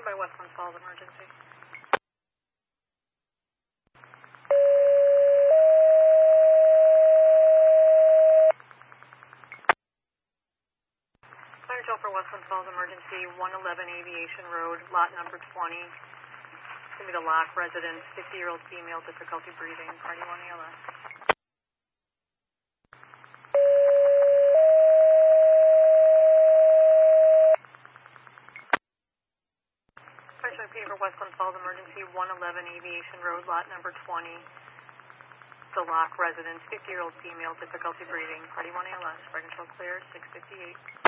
by Westland Falls Emergency. Fire Joe for Westland Falls Emergency, 111 Aviation Road, lot number 20. It's going to be the Locke resident, 50-year-old female, difficulty breathing, party 1 ALS. Fire Joe for Westland Falls Emergency, 111 Aviation Road, lot number 20. The Locke resident, 50-year-old female, difficulty breathing, party 1 ALS. Fire control clear, 658.